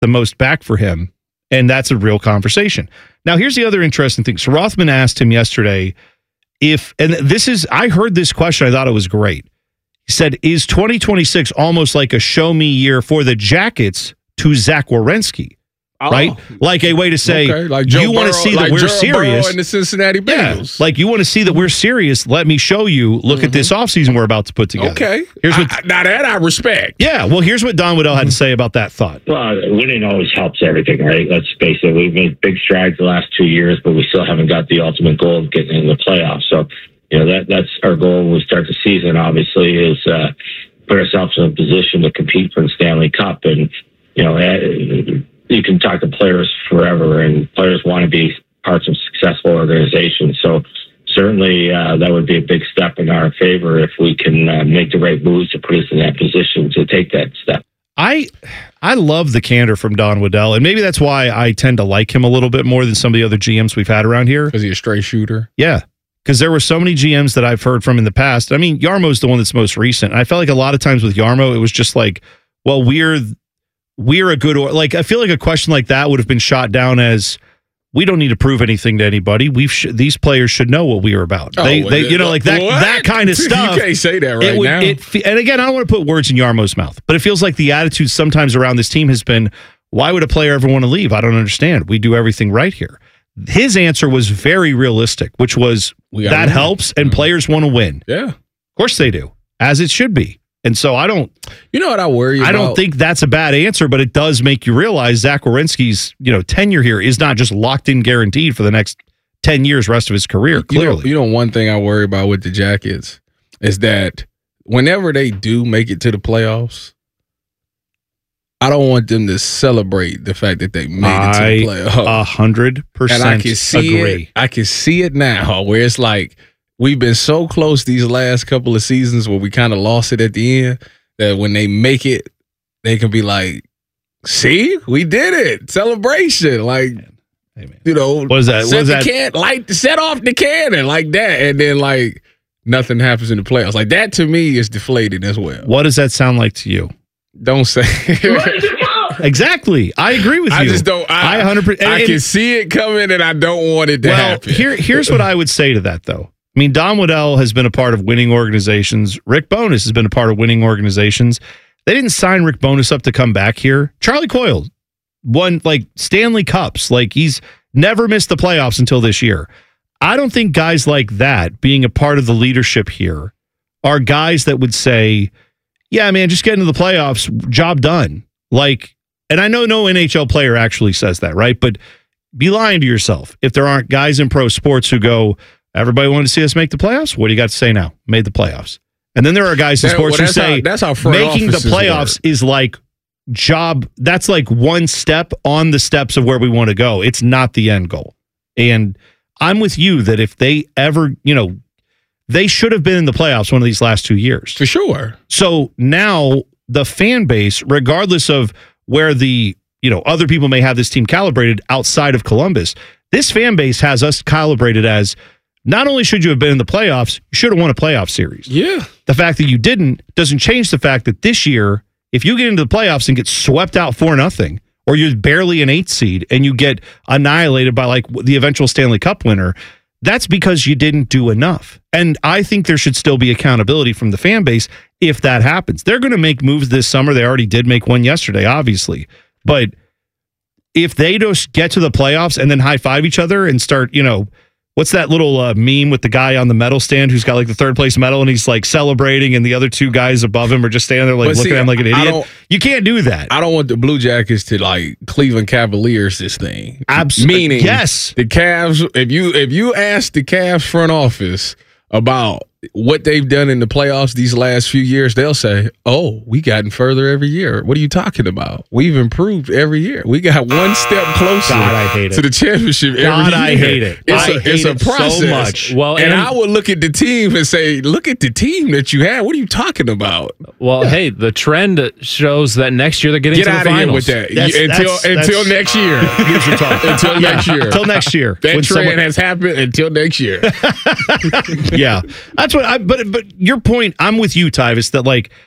the most back for him? And that's a real conversation. Now, here's the other interesting thing. So Rothman asked him yesterday I heard this question, I thought it was great. He said, is 2026 almost like a show me year for the Jackets to Zach Werenski? Right? Like a way to say, you want to see that we're serious. And the Cincinnati Bengals. Yeah, like you want to see that we're serious. Let me show you. Look at this offseason we're about to put together. Okay. Now that I respect. Yeah. Well, here's what Don Waddell had to say about that thought. Well, winning always helps everything, right? Let's face it. We've made big strides the last 2 years, but we still haven't got the ultimate goal of getting in the playoffs. So, that's our goal when we start the season, obviously, is put ourselves in a position to compete for the Stanley Cup. And, you can talk to players forever, and players want to be parts of successful organizations. So certainly that would be a big step in our favor if we can make the right moves to put us in that position to take that step. I love the candor from Don Waddell, and maybe that's why I tend to like him a little bit more than some of the other GMs we've had around here. Because he's a straight shooter? Yeah, because there were so many GMs that I've heard from in the past. I mean, Yarmo's the one that's most recent. I felt like a lot of times with Yarmo, it was just like, well, we're a good, I feel like a question like that would have been shot down as, we don't need to prove anything to anybody. These players should know what we are about. That kind of stuff. You can't say that right now. And again, I don't want to put words in Yarmo's mouth, but it feels like the attitude sometimes around this team has been, why would a player ever want to leave? I don't understand. We do everything right here. His answer was very realistic, which was that helps and players want to win. Yeah. Of course they do, as it should be. And so I don't. You know what I worry about? I don't think that's a bad answer, but it does make you realize Zach Werenski's tenure here is not just locked in, guaranteed for the next 10 years, rest of his career. Clearly, one thing I worry about with the Jackets is that whenever they do make it to the playoffs, I don't want them to celebrate the fact that they made it to the playoffs. 100% and I can see agree. I can see it now, where it's like, we've been so close these last couple of seasons where we kind of lost it at the end, that when they make it, they can be like, see, we did it. Celebration. Like, what is that? Set off the cannon like that. And then nothing happens in the playoffs. Like that to me is deflating as well. What does that sound like to you? Don't say Exactly. I agree with you. I just don't. I 100%. I can see it coming and I don't want it to happen. Here's what I would say to that, though. I mean, Don Waddell has been a part of winning organizations. Rick Bowness has been a part of winning organizations. They didn't sign Rick Bowness up to come back here. Charlie Coyle won Stanley Cups. He's never missed the playoffs until this year. I don't think guys like that being a part of the leadership here are guys that would say, yeah, man, just get into the playoffs, job done. And I know no NHL player actually says that, right? But be lying to yourself if there aren't guys in pro sports who go, everybody wanted to see us make the playoffs. What do you got to say now? Made the playoffs. And then there are guys in sports who say that's how making the playoffs is that's one step on the steps of where we want to go. It's not the end goal. And I'm with you that if they ever, they should have been in the playoffs one of these last 2 years. For sure. So now the fan base, regardless of where the, other people may have this team calibrated outside of Columbus, this fan base has us calibrated as, not only should you have been in the playoffs, you should have won a playoff series. Yeah. The fact that you didn't doesn't change the fact that this year, if you get into the playoffs and get swept out 4-0, or you're barely an 8th seed and you get annihilated by the eventual Stanley Cup winner, that's because you didn't do enough. And I think there should still be accountability from the fan base if that happens. They're going to make moves this summer. They already did make one yesterday, obviously. But if they just get to the playoffs and then high-five each other and start, what's that little meme with the guy on the medal stand who's got the third place medal and he's celebrating and the other two guys above him are just standing there looking at him like an idiot? You can't do that. I don't want the Blue Jackets to Cleveland Cavaliers this thing. Absolutely. Meaning, yes, the Cavs. If you ask the Cavs front office about what they've done in the playoffs these last few years, they'll say, oh, we gotten further every year. What are you talking about? We've improved every year. We got one step closer to the championship every year. I hate it. It's a process. So much. Well, and I would look at the team and say, look at the team that you had. What are you talking about? Well, hey, the trend shows that next year they're getting to the finals. Get out of here with that. Until next year. Until next year. Until next year. That trend has happened until next year. Yeah. That's what but your point, I'm with you, Tyvis, that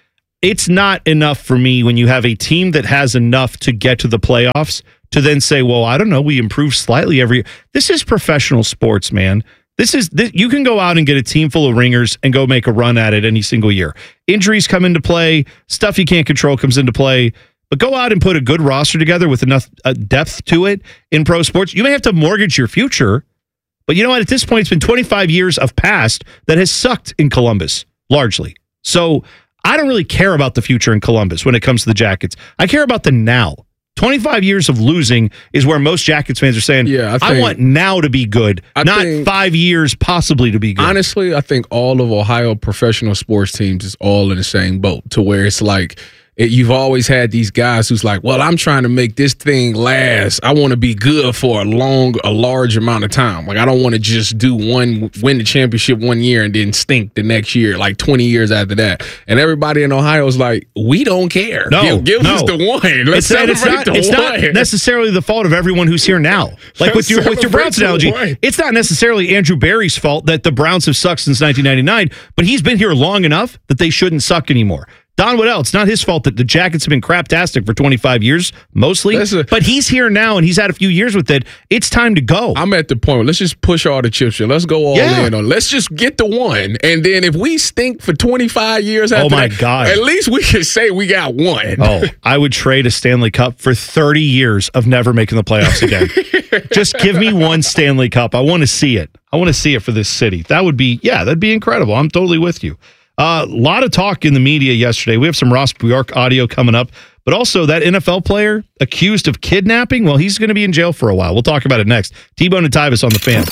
it's not enough for me when you have a team that has enough to get to the playoffs to then say, well, I don't know, we improve slightly every year. This is professional sports, man. You can go out and get a team full of ringers and go make a run at it any single year. Injuries come into play, stuff you can't control comes into play, but go out and put a good roster together with enough depth to it in pro sports. You may have to mortgage your future, but you know what? At this point, it's been 25 years of past that has sucked in Columbus, largely. So I don't really care about the future in Columbus when it comes to the Jackets. I care about the now. 25 years of losing is where most Jackets fans are saying, I want now to be good, not 5 years possibly to be good. Honestly, I think all of Ohio professional sports teams is all in the same boat, to where it's like, you've always had these guys who's like, well, I'm trying to make this thing last. I want to be good for a large amount of time. Like, I don't want to just win the championship one year and then stink the next year, like 20 years after that. And everybody in Ohio is like, we don't care. Give us the one. Let's celebrate the one. It's not necessarily the fault of everyone who's here now. Like with your Browns analogy, it's not necessarily Andrew Barry's fault that the Browns have sucked since 1999, but he's been here long enough that they shouldn't suck anymore. Don Waddell, it's not his fault that the Jackets have been craptastic for 25 years, mostly. But he's here now, and he's had a few years with it. It's time to go. I'm at the point where let's just push all the chips in. Let's go all in on. Let's just get the one. And then if we stink for 25 years after God. at least we can say we got one. I would trade a Stanley Cup for 30 years of never making the playoffs again. Just give me one Stanley Cup. I want to see it. I want to see it for this city. That'd be incredible. I'm totally with you. A lot of talk in the media yesterday. We have some Ross Bjork audio coming up, but also that NFL player accused of kidnapping. Well, he's going to be in jail for a while. We'll talk about it next. T-Bone and Tyvis on the Fan.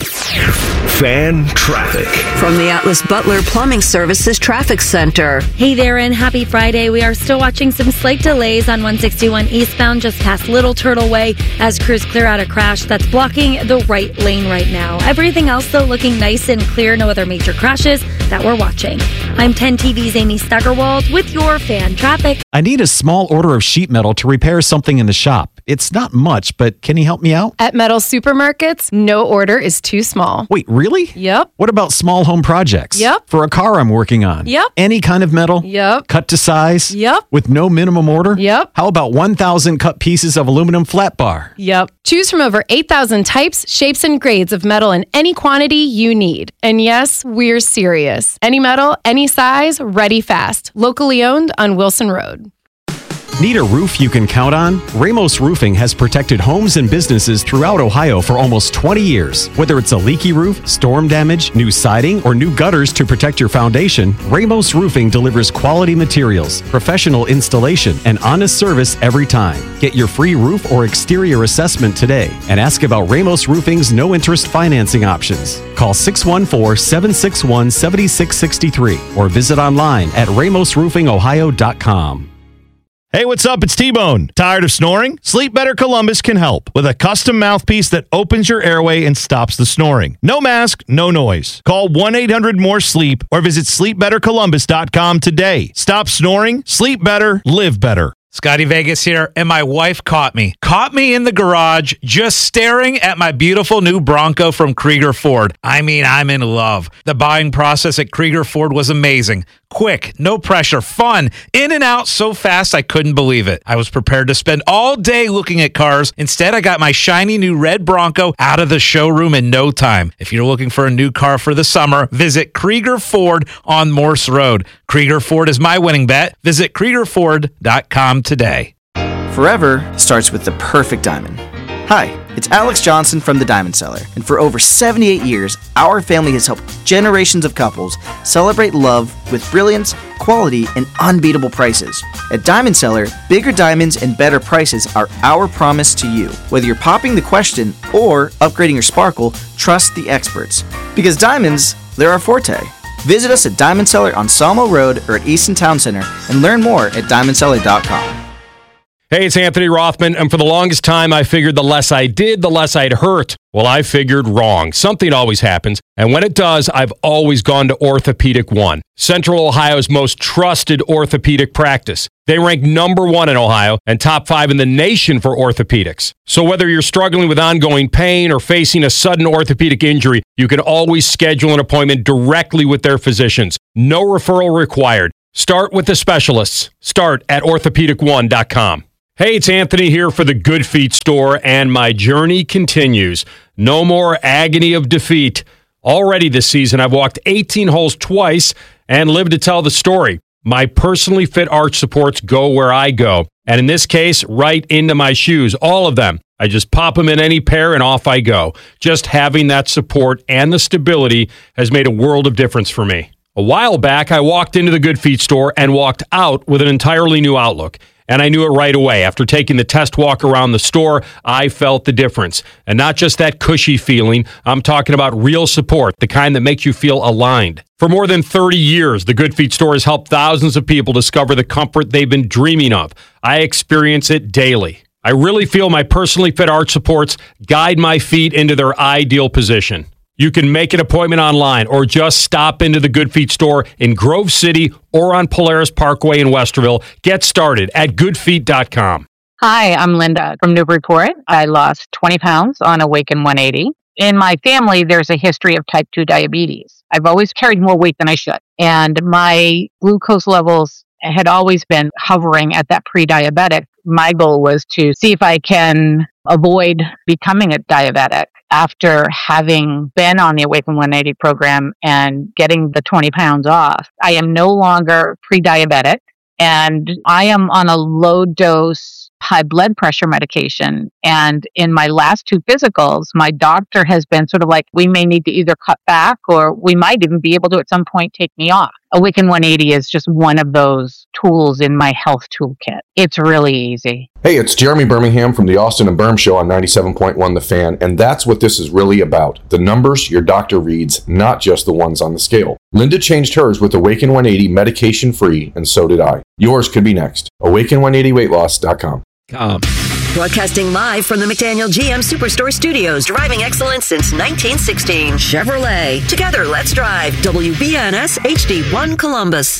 Fan traffic from the Atlas Butler Plumbing Services Traffic Center. Hey there, and happy Friday. We are still watching some slight delays on 161 eastbound just past Little Turtle Way as crews clear out a crash that's blocking the right lane right now. Everything else, though, looking nice and clear. No other major crashes that we're watching. I'm 10 TV's Amy Steigerwald with your Fan traffic. I need a small order of sheet metal to repair something in the shop. It's not much, but can you help me out? At Metal Supermarkets, no order is too small. Wait, really? Yep. What about small home projects? Yep. For a car I'm working on? Yep. Any kind of metal? Yep. Cut to size? Yep. With no minimum order? Yep. How about 1,000 cut pieces of aluminum flat bar? Yep. Choose from over 8,000 types, shapes, and grades of metal in any quantity you need. And yes, we're serious. Any metal, any size, ready fast. Locally owned on Wilson Road. Need a roof you can count on? Ramos Roofing has protected homes and businesses throughout Ohio for almost 20 years. Whether it's a leaky roof, storm damage, new siding, or new gutters to protect your foundation, Ramos Roofing delivers quality materials, professional installation, and honest service every time. Get your free roof or exterior assessment today and ask about Ramos Roofing's no-interest financing options. Call 614-761-7663 or visit online at ramosroofingohio.com. Hey, what's up? It's T-Bone. Tired of snoring? Sleep Better Columbus can help with a custom mouthpiece that opens your airway and stops the snoring. No mask, no noise. Call 1-800-MORE-SLEEP or visit sleepbettercolumbus.com today. Stop snoring, sleep better, live better. Scotty Vegas here, and my wife caught me in the garage just staring at my beautiful new Bronco from Krieger Ford. I mean, I'm in love. The buying process at Krieger Ford was amazing. Quick, no pressure, fun, in and out so fast I couldn't believe it. I was prepared to spend all day looking at cars. Instead, I got my shiny new red Bronco out of the showroom in no time. If you're looking for a new car for the summer, visit Krieger Ford on Morse Road. Krieger Ford is my winning bet. Visit KriegerFord.com today. Forever starts with the perfect diamond. Hi, it's Alex Johnson from The Diamond Seller, and for over 78 years, our family has helped generations of couples celebrate love with brilliance, quality, and unbeatable prices. At Diamond Seller, bigger diamonds and better prices are our promise to you. Whether you're popping the question or upgrading your sparkle, trust the experts. Because diamonds, they're our forte. Visit us at Diamond Seller on Sawmill Road or at Easton Town Center and learn more at diamondseller.com. Hey, it's Anthony Rothman, and for the longest time, I figured the less I did, the less I'd hurt. Well, I figured wrong. Something always happens, and when it does, I've always gone to Orthopedic One, Central Ohio's most trusted orthopedic practice. They rank #1 in Ohio and top 5 in the nation for orthopedics. So whether you're struggling with ongoing pain or facing a sudden orthopedic injury, you can always schedule an appointment directly with their physicians. No referral required. Start with the specialists. Start at orthopedic1.com. Hey, it's Anthony here for the Good Feet store, and my journey continues. No more agony of defeat. Already this season, I've walked 18 holes twice and lived to tell the story. My personally fit arch supports go where I go. And in this case, right into my shoes, all of them. I just pop them in any pair and off I go. Just having that support and the stability has made a world of difference for me. A while back, I walked into the Good Feet store and walked out with an entirely new outlook. And I knew it right away. After taking the test walk around the store, I felt the difference. And not just that cushy feeling, I'm talking about real support, the kind that makes you feel aligned. For more than 30 years, the Good Feet store has helped thousands of people discover the comfort they've been dreaming of. I experience it daily. I really feel my personally fit arch supports guide my feet into their ideal position. You can make an appointment online or just stop into the Good Feet store in Grove City or on Polaris Parkway in Westerville. Get started at goodfeet.com. Hi, I'm Linda from Newburyport. I lost 20 pounds on Awaken 180. In my family, there's a history of type 2 diabetes. I've always carried more weight than I should, and my glucose levels had always been hovering at that pre-diabetic. My goal was to see if I can avoid becoming a diabetic. After having been on the Awaken 180 program and getting the 20 pounds off, I am no longer pre-diabetic, and I am on a low dose high blood pressure medication. And in my last 2 physicals, my doctor has been sort of like, we may need to either cut back or we might even be able to at some point take me off. Awaken 180 is just one of those tools in my health toolkit. It's really easy. Hey, it's Jeremy Birmingham from the Austin and Berm Show on 97.1 The Fan, and that's what this is really about. The numbers your doctor reads, not just the ones on the scale. Linda changed hers with Awaken 180 medication-free, and so did I. Yours could be next. Awaken180weightloss.com. Broadcasting live from the McDaniel GM Superstore Studios, driving excellence since 1916. Chevrolet. Together, let's drive. WBNS HD1 Columbus.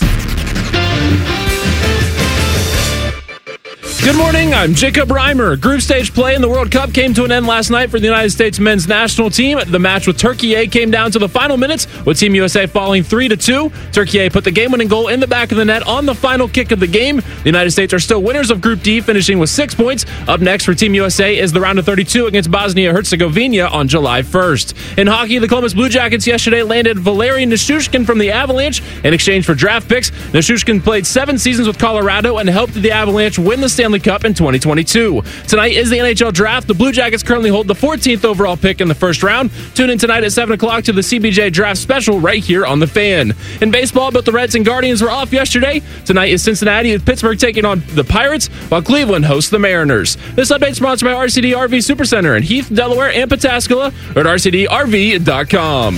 Good morning, I'm Jacob Reimer. Group stage play in the World Cup came to an end last night for the United States men's national team. The match with Turkey A came down to the final minutes, with Team USA falling 3-2. Turkey A put the game-winning goal in the back of the net on the final kick of the game. The United States are still winners of Group D, finishing with 6 points. Up next for Team USA is the round of 32 against Bosnia-Herzegovina on July 1st. In hockey, the Columbus Blue Jackets yesterday landed Valeri Nichushkin from the Avalanche in exchange for draft picks. Nichushkin played 7 seasons with Colorado and helped the Avalanche win the Stanley Cup in 2022. Tonight is the NHL Draft. The Blue Jackets currently hold the 14th overall pick in the first round. Tune in tonight at 7 o'clock to the CBJ Draft Special right here on The Fan. In baseball, both the Reds and Guardians were off yesterday. Tonight is Cincinnati with Pittsburgh taking on the Pirates, while Cleveland hosts the Mariners. This update sponsored by RCD RV Supercenter in Heath, Delaware, and Pataskala at rcdrv.com.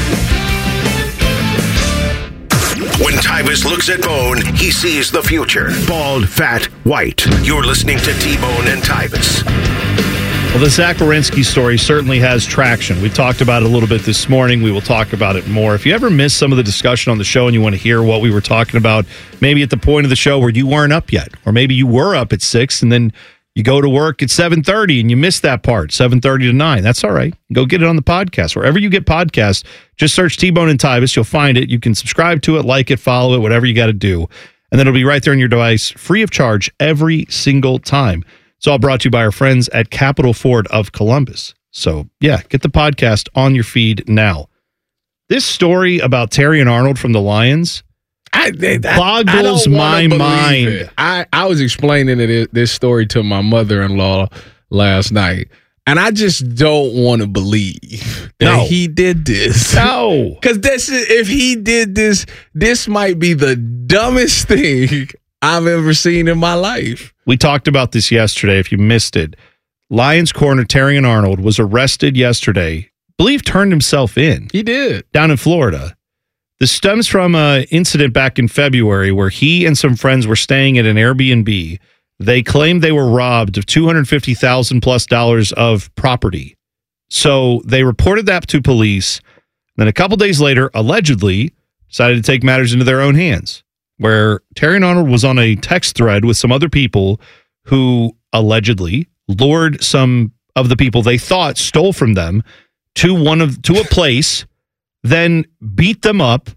When Tyvis looks at Bone, he sees the future. Bald, fat, white. You're listening to T-Bone and Tyvis. Well, the Zach Werenski story certainly has traction. We talked about it a little bit this morning. We will talk about it more. If you ever missed some of the discussion on the show and you want to hear what we were talking about, maybe at the point of the show where you weren't up yet, or maybe you were up at 6 and then you go to work at 7:30 and you missed that part, 7:30 to 9. That's all right. Go get it on the podcast. Wherever you get podcasts, just search T-Bone and Tyvis. You'll find it. You can subscribe to it, like it, follow it, whatever you got to do. And then it'll be right there on your device, free of charge every single time. It's all brought to you by our friends at Capital Ford of Columbus. So, yeah, get the podcast on your feed now. This story about Terry and Arnold from the Lions boggles my mind. I was explaining this story to my mother-in-law last night, and I just don't want to believe that he did this. No. Because if he did this, this might be the dumbest thing I've ever seen in my life. We talked about this yesterday. If you missed it, Lions corner Terry and Arnold was arrested yesterday. I believe turned himself in. He did. Down in Florida. This stems from an incident back in February where he and some friends were staying at an Airbnb. They claimed they were robbed of $250,000+ of property. So they reported that to police. Then a couple days later, allegedly, decided to take matters into their own hands, where Terry and Arnold was on a text thread with some other people who allegedly lured some of the people they thought stole from them to a place, then beat them up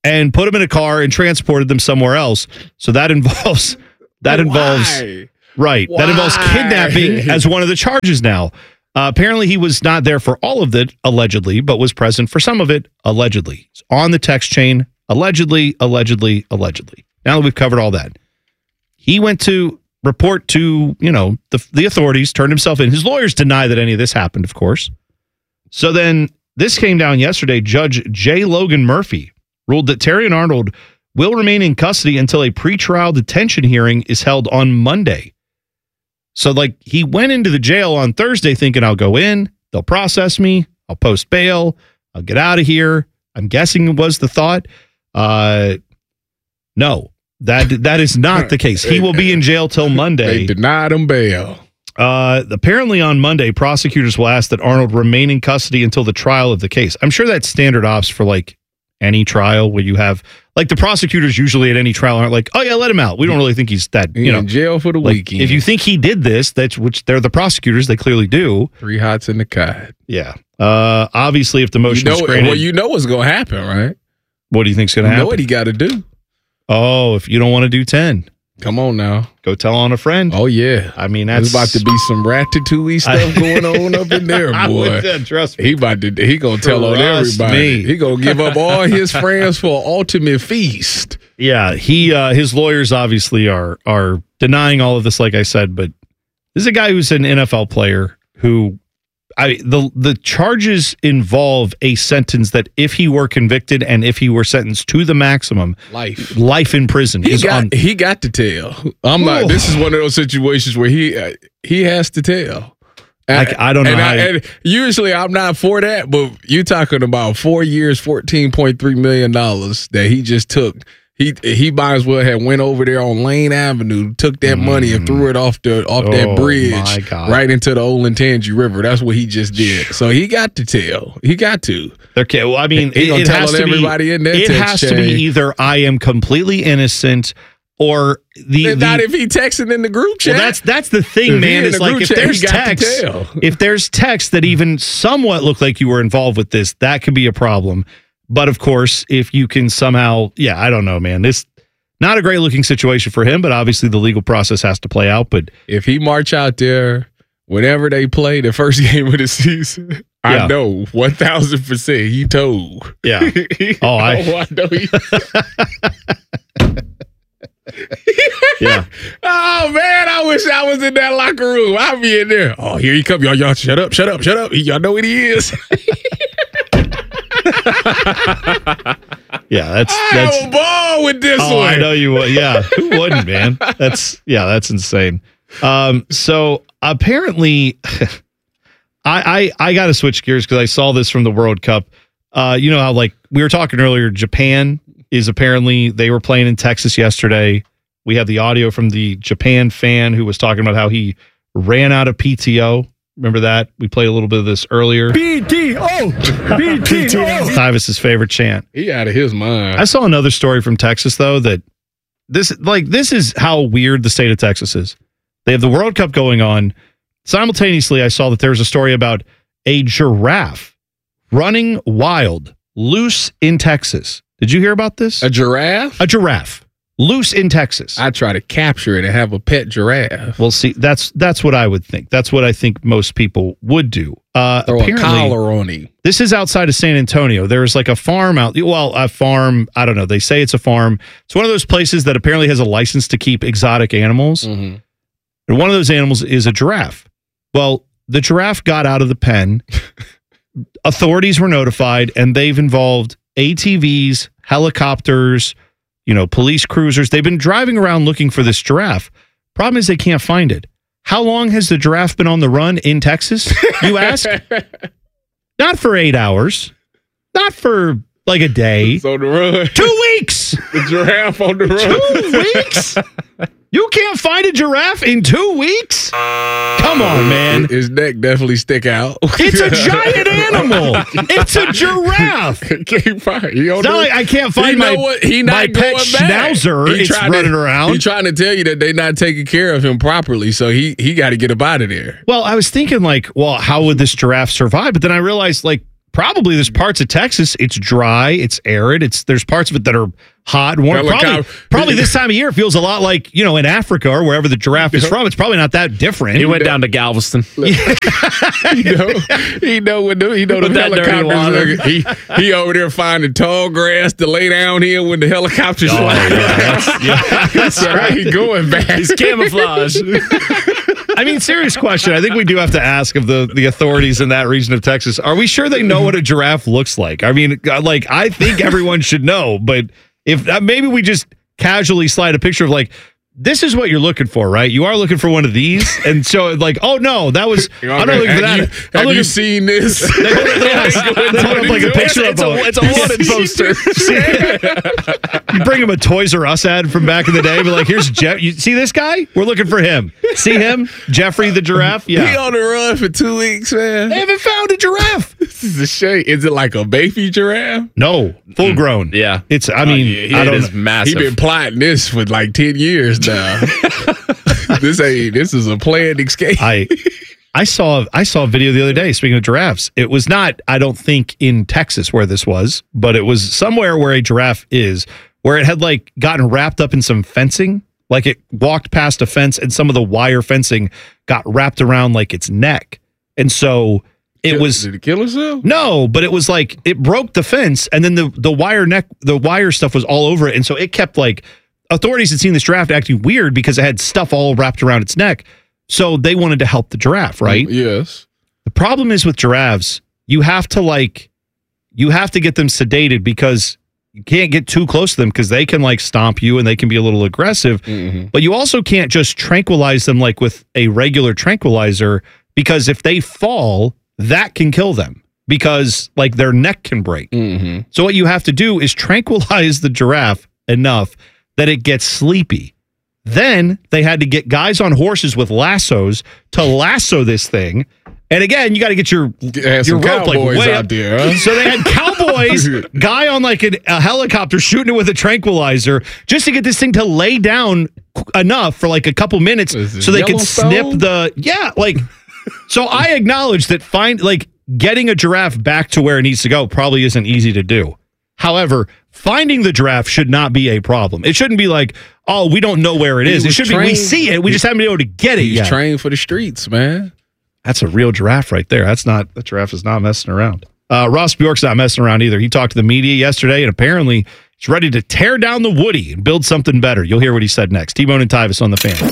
and put them in a car and transported them somewhere else. So that involves right. That involves kidnapping as one of the charges now. Apparently, he was not there for all of it, allegedly, but was present for some of it, allegedly. It's on the text chain, allegedly. Now that we've covered all that, he went to report to, the authorities, turned himself in. His lawyers deny that any of this happened, of course. So then this came down yesterday. Judge J. Logan Murphy ruled that Terrion Arnold will remain in custody until a pretrial detention hearing is held on Monday. So, he went into the jail on Thursday thinking, I'll go in, they'll process me, I'll post bail, I'll get out of here. I'm guessing it was the thought. No, that is not the case. He will be in jail till Monday. They denied him bail. Apparently on Monday, prosecutors will ask that Arnold remain in custody until the trial of the case. I'm sure that's standard ops for any trial where you have the prosecutors usually at any trial aren't like, oh yeah, let him out. We don't really think he's that, in jail for the weekend. If you think he did this, which they're the prosecutors, they clearly do. 3 hots in the cod. Yeah. Obviously, if the motion is granted, well, you know what's going to happen, right? What do you think's going to happen? You know what he got to do. Oh, if you don't want to do 10. Come on now. Go tell on a friend. Oh, yeah. I mean, there's about to be some ratatouille stuff going on up in there, boy. Trust me. He going to tell on everybody. He going to give up all his friends for an ultimate feast. Yeah, his lawyers obviously are denying all of this, like I said, but this is a guy who's an NFL player who the charges involve a sentence that if he were convicted and if he were sentenced to the maximum, life in prison. He got to tell. This is one of those situations where he has to tell. I don't know. And usually I'm not for that, but you're talking about 4 years, $14.3 million that he just took. He might as well have went over there on Lane Avenue, took that money and threw it off that bridge right into the Olentangy River. That's what he just did. So he got to tell. He got to. Okay, well, I mean, it has to everybody in there. It has to be either I am completely innocent or not if he texting in the group chat. Well, that's the thing, man. It's like if there's text that even somewhat look like you were involved with this, that could be a problem. But of course, if you can somehow, I don't know, man. This not a great looking situation for him, but obviously the legal process has to play out. But if he march out there whenever they play the first game of the season, I know 1,000% he told. Yeah. I know he. Yeah. Oh man, I wish I was in that locker room. I'd be in there. Oh, here he come, y'all. Shut up. Y'all know what he is. Yeah, that's a ball with this one. I know you would. Yeah, who wouldn't, man? That's insane. So apparently, I got to switch gears because I saw this from the World Cup. You know how we were talking earlier, Japan is apparently they were playing in Texas yesterday. We have the audio from the Japan fan who was talking about how he ran out of PTO. Remember that? We played a little bit of this earlier. PTO! Tyvis's favorite chant. He out of his mind. I saw another story from Texas, though, that this is how weird the state of Texas is. They have the World Cup going on. Simultaneously, I saw that there was a story about a giraffe running wild, loose in Texas. Did you hear about this? A giraffe? A giraffe. Loose in Texas. I try to capture it and have a pet giraffe. Well, see, that's what I would think. That's what I think most people would do. Throw a collar on him. This is outside of San Antonio. There's a farm out. Well, a farm. I don't know. They say it's a farm. It's one of those places that apparently has a license to keep exotic animals. Mm-hmm. And one of those animals is a giraffe. Well, the giraffe got out of the pen. Authorities were notified, and they've involved ATVs, helicopters, police cruisers. They've been driving around looking for this giraffe. Problem is they can't find it. How long has the giraffe been on the run in Texas, you ask? Not for 8 hours. Not for a day. It's on the run. 2 weeks. The giraffe on the run. 2 weeks? You can't find a giraffe in 2 weeks? Come on, man. His neck definitely stick out. It's a giant animal. It's a giraffe. Can't find. It's not like I can't find my pet schnauzer. It's running around. He's trying to tell you that they're not taking care of him properly, so he got to get up out of there. Well, I was thinking how would this giraffe survive? But then I realized probably there's parts of Texas, it's dry, it's arid, there's parts of it that are hot and warm. Probably this time of year it feels a lot like, in Africa or wherever the giraffe is from. It's probably not that different. He went down to Galveston. He know when the helicopters. He over there finding tall grass to lay down here when the helicopters. That's right. He going back. He's camouflage. I mean, serious question. I think we do have to ask of the authorities in that region of Texas. Are we sure they know what a giraffe looks like? I mean, I think everyone should know, but if maybe we just casually slide a picture of this is what you're looking for, right? You are looking for one of these, and so oh no, that was. I'm not looking for that. Have you seen this? They put up a picture of it's a wanted poster. You bring him a Toys R Us ad from back in the day, but here's Jeff. You see this guy? We're looking for him. See him, Jeffrey the giraffe? Yeah, he on the run for 2 weeks, man. They haven't found a giraffe. This is a shame. Is it like a baby giraffe? No, full grown. Yeah, it's. I mean, it is massive. He been plotting this for 10 years now. This is a planned escape. I saw a video the other day, speaking of giraffes. It was not, I don't think, in Texas where this was, but it was somewhere where a giraffe is, where it had gotten wrapped up in some fencing. It walked past a fence and some of the wire fencing got wrapped around its neck. And so it was. Did it kill itself? No, but it was it broke the fence and then the wire stuff was all over it. And so it kept authorities had seen this giraffe acting weird because it had stuff all wrapped around its neck. So they wanted to help the giraffe, right? Yes. The problem is with giraffes, you have to get them sedated because you can't get too close to them because they can stomp you and they can be a little aggressive. Mm-hmm. But you also can't just tranquilize them with a regular tranquilizer because if they fall, that can kill them because their neck can break. Mm-hmm. So what you have to do is tranquilize the giraffe enough that it gets sleepy. Then they had to get guys on horses with lassos to lasso this thing. And again, you got to get your rope way out there. Huh? So they had cowboys, guy on a helicopter shooting it with a tranquilizer just to get this thing to lay down enough for a couple minutes so they could snip So I acknowledge that getting a giraffe back to where it needs to go probably isn't easy to do. However, finding the giraffe should not be a problem. It shouldn't be we don't know where it is. It should be we see it, we just haven't been able to get it yet. He's trained for the streets, man. That's a real giraffe right there. That giraffe is not messing around. Ross Bjork's not messing around either. He talked to the media yesterday, and apparently he's ready to tear down the Woody and build something better. You'll hear what he said next. T-Bone and Tyvis on the Fan.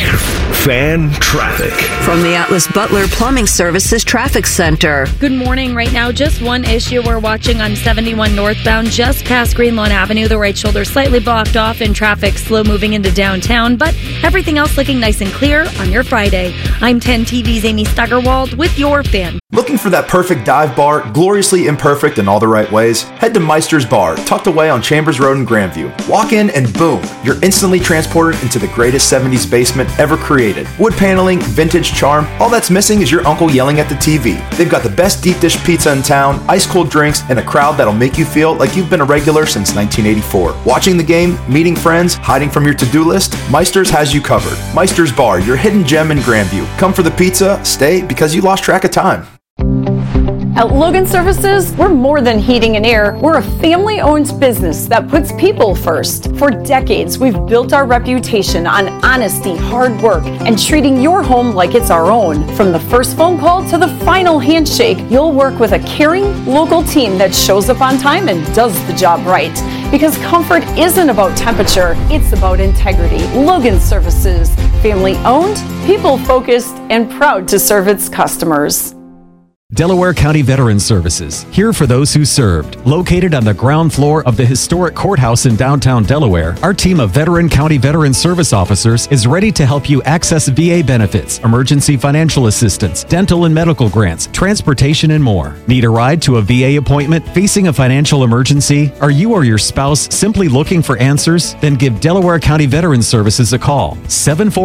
Fan traffic. From the Atlas Butler Plumbing Services Traffic Center. Good morning. Right now, just one issue we're watching on 71 northbound, just past Greenlawn Avenue. The right shoulder slightly blocked off and traffic slow moving into downtown, but everything else looking nice and clear on your Friday. I'm 10 TV's Amy Steigerwald with your Fan. Looking for that perfect dive bar, gloriously imperfect in all the right ways? Head to Meister's Bar, tucked away on Chambers Road in Grandview. Walk in and boom, you're instantly transported into the greatest 70s basement ever created. Wood paneling, vintage charm, all that's missing is your uncle yelling at the TV. They've got the best deep dish pizza in town, ice cold drinks, and a crowd that'll make you feel like you've been a regular since 1984. Watching the game, meeting friends, hiding from your to-do list, Meister's has you covered. Meister's Bar, your hidden gem in Grandview. Come for the pizza, stay because you lost track of time. At Logan Services, we're more than heating and air. We're a family-owned business that puts people first. For decades, we've built our reputation on honesty, hard work, and treating your home like it's our own. From the first phone call to the final handshake, you'll work with a caring, local team that shows up on time and does the job right. Because comfort isn't about temperature, it's about integrity. Logan Services, family-owned, people-focused, and proud to serve its customers. Delaware County Veterans Services, here for those who served. Located on the ground floor of the historic courthouse in downtown Delaware, our team of Veteran County Veteran Service officers is ready to help you access VA benefits, emergency financial assistance, dental and medical grants, transportation, and more. Need a ride to a VA appointment? Facing a financial emergency? Are you or your spouse simply looking for answers? Then give Delaware County Veterans Services a call.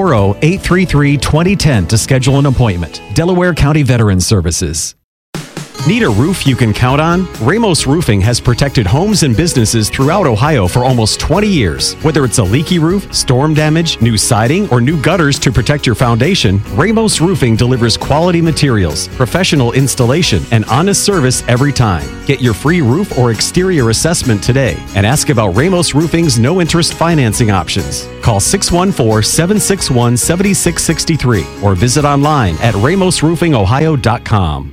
740-833-2010 to schedule an appointment. Delaware County Veterans Services. Need a roof you can count on? Ramos Roofing has protected homes and businesses throughout Ohio for almost 20 years. Whether it's a leaky roof, storm damage, new siding, or new gutters to protect your foundation, Ramos Roofing delivers quality materials, professional installation, and honest service every time. Get your free roof or exterior assessment today and ask about Ramos Roofing's no-interest financing options. Call 614-761-7663 or visit online at ramosroofingohio.com.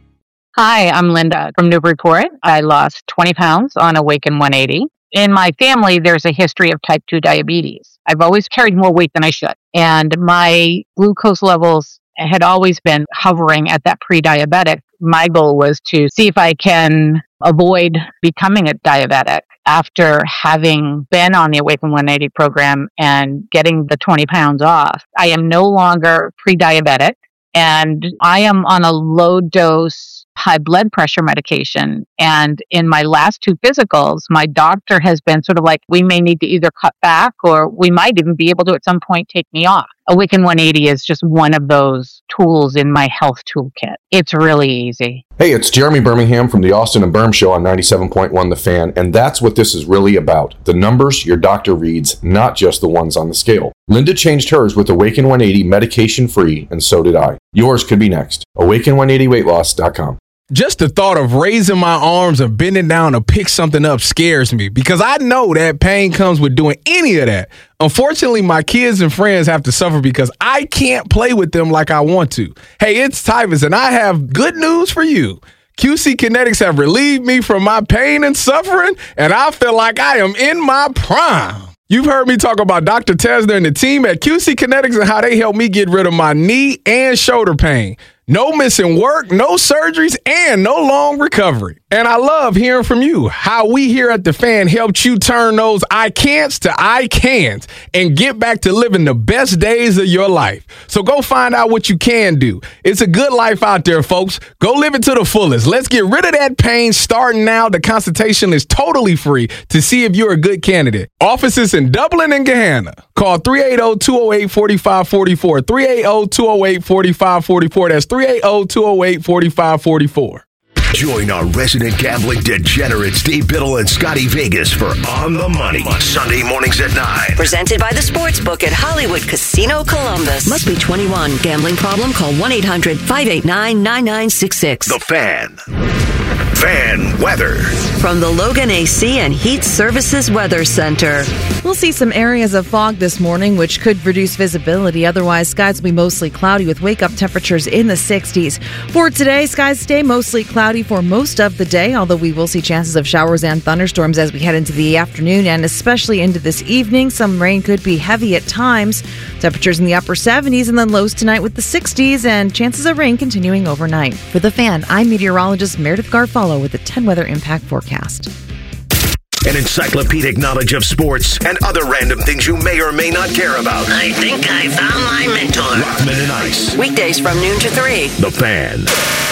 Hi, I'm Linda from Newburyport. I lost 20 pounds on Awaken 180. In my family, there's a history of type 2 diabetes. I've always carried more weight than I should. And my glucose levels had always been hovering at that pre-diabetic. My goal was to see if I can avoid becoming a diabetic after having been on the Awaken 180 program and getting the 20 pounds off. I am no longer pre-diabetic, and I am on a low dose high blood pressure medication. And in my last 2 physicals, my doctor has been sort of like, we may need to either cut back or we might even be able to at some point take me off. Awaken 180 is just one of those tools in my health toolkit. It's really easy. Hey, it's Jeremy Birmingham from the Austin and Berm Show on 97.1 The Fan, and that's what this is really about. The numbers your doctor reads, not just the ones on the scale. Linda changed hers with Awaken 180 medication-free, and so did I. Yours could be next. Awaken180weightloss.com. Just the thought of raising my arms and bending down to pick something up scares me because I know that pain comes with doing any of that. Unfortunately, my kids and friends have to suffer because I can't play with them like I want to. Hey, it's Tyvus, and I have good news for you. QC Kinetics have relieved me from my pain and suffering, and I feel like I am in my prime. You've heard me talk about Dr. Tesner and the team at QC Kinetics and how they helped me get rid of my knee and shoulder pain. No missing work, no surgeries, and no long recovery. And I love hearing from you, how we here at The Fan helped you turn those I can'ts to I cans and get back to living the best days of your life. So go find out what you can do. It's a good life out there, folks. Go live it to the fullest. Let's get rid of that pain starting now. The consultation is totally free to see if you're a good candidate. Offices in Dublin and Gahanna. Call 380-208-4544. 380-208-4544. That's 380-208-4544. Join our resident gambling degenerates Dave Biddle and Scotty Vegas for On the Money, Sunday mornings at 9. Presented by the Sportsbook at Hollywood Casino Columbus. Must be 21. Gambling problem? Call 1-800-589-9966. The Fan. Fan weather. From the Logan AC and Heat Services Weather Center. We'll see some areas of fog this morning, which could reduce visibility. Otherwise, skies will be mostly cloudy with wake-up temperatures in the 60s. For today, skies stay mostly cloudy for most of the day, although we will see chances of showers and thunderstorms as we head into the afternoon and especially into this evening. Some rain could be heavy at times. Temperatures in the upper 70s and then lows tonight with the 60s and chances of rain continuing overnight. For The Fan, I'm meteorologist Meredith Garfalo with the 10 Weather Impact Forecast. An encyclopedic knowledge of sports and other random things you may or may not care about. I think I found my mentor. Rothman and Ice. Weekdays from noon to 3. The Fan.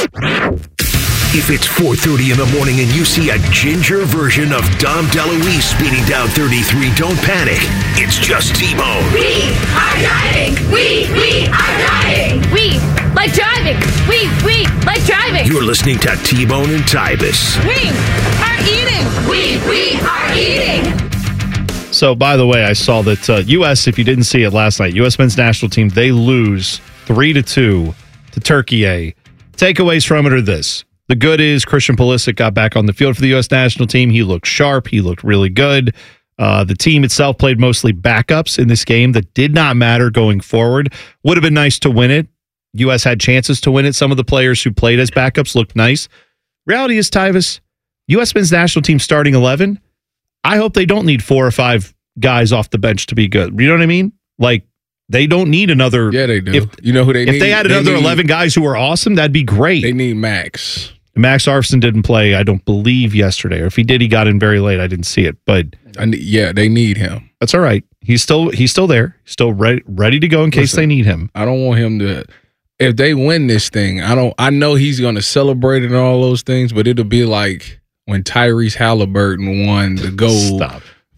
If it's 4:30 in the morning and you see a ginger version of Dom DeLuise speeding down 33, don't panic. It's just T-Bone. We are driving. We are driving. We like driving. We like driving. You're listening to T-Bone and Tybus. We are eating. We are eating. So, by the way, I saw that U.S., if you didn't see it last night, U.S. men's national team, they lose 3-2 to Turkey A. Takeaways from it are this. The good is Christian Pulisic got back on the field for the U.S. national team. He looked sharp. He looked really good. The team itself played mostly backups in this game that did not matter going forward. Would have been nice to win it. U.S. had chances to win it. Some of the players who played as backups looked nice. Reality is, Tyvus, U.S. men's national team starting 11, I hope they don't need 4 or 5 guys off the bench to be good. You know what I mean? Like, they don't need another. Yeah, they do. You know who they need? If they had another 11 guys who were awesome, that'd be great. They need Max. Max Arfson didn't play, I don't believe, yesterday. Or if he did, he got in very late. I didn't see it. But yeah, they need him. That's all right. He's still there. Still ready to go in case they need him. I don't want him to. If they win this thing, I know he's going to celebrate it and all those things, but it'll be like when Tyrese Halliburton won the gold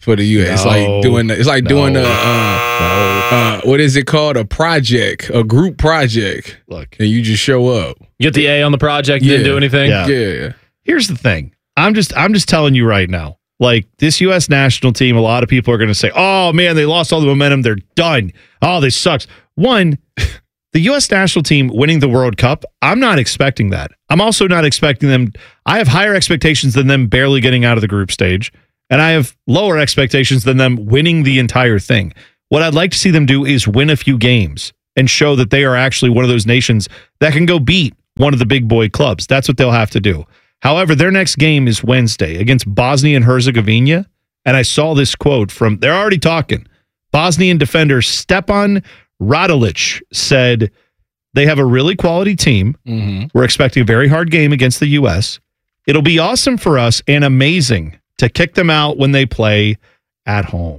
for the U.S. It's like doing what is it called? A project, a group project. Look, and you just show up. You get the A on the project, you didn't do anything? Yeah. Here's the thing. I'm just telling you right now. Like, this U.S. national team, a lot of people are going to say, oh, man, they lost all the momentum. They're done. Oh, this sucks. One, the U.S. national team winning the World Cup, I'm not expecting that. I'm also not expecting them. I have higher expectations than them barely getting out of the group stage, and I have lower expectations than them winning the entire thing. What I'd like to see them do is win a few games and show that they are actually one of those nations that can go beat one of the big boy clubs. That's what they'll have to do. However, their next game is Wednesday against Bosnia and Herzegovina. And I saw this quote from, they're already talking. Bosnian defender Stepan Radilic said they have a really quality team. Mm-hmm. We're expecting a very hard game against the U.S. It'll be awesome for us and amazing to kick them out when they play at home.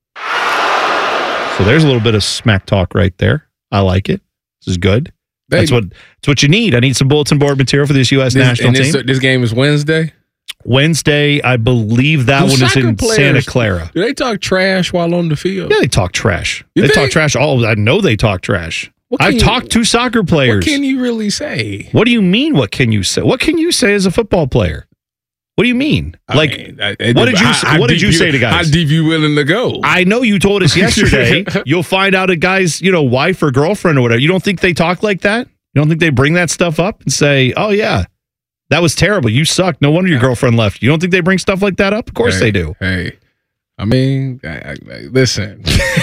So there's a little bit of smack talk right there. I like it. This is good. That's what you need. I need some bulletin board material for this U.S. national team. This game is Wednesday? Wednesday, I believe that one is in Santa Clara. Do they talk trash while on the field? Yeah, they talk trash. Talk trash. I know they talk trash. I've talked to soccer players. What can you really say? What do you mean, what can you say? What can you say as a football player? What do you mean? What did you say to guys? How deep you willing to go? I know you told us yesterday. You'll find out a guy's, wife or girlfriend or whatever. You don't think they talk like that? You don't think they bring that stuff up and say, "Oh yeah, that was terrible. You suck. No wonder your girlfriend left." You don't think they bring stuff like that up? Of course they do. Hey, I mean, listen.